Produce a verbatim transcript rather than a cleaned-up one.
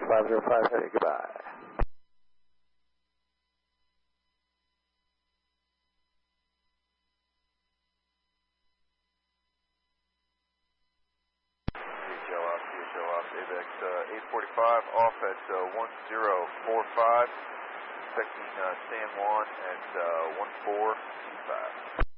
five zero five, say goodbye. AVEX uh, eight forty-five off at uh, one zero four five, expecting uh, San Juan at uh, one four two five.